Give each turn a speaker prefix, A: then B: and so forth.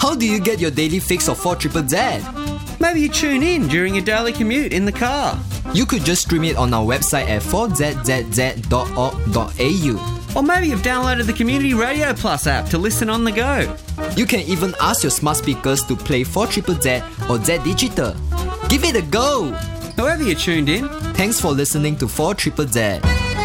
A: How do you get your daily fix of 4ZZZ?
B: Maybe you tune in during your daily commute in the car.
A: You could just stream it on our website at 4zzz.org.au.
B: Or maybe you've downloaded the Community Radio Plus app to listen on the go.
A: You can even ask your smart speakers to play 4ZZZ or Z Digital. Give it a go!
B: However you're tuned in,
A: Thanks for listening to 4ZZZ.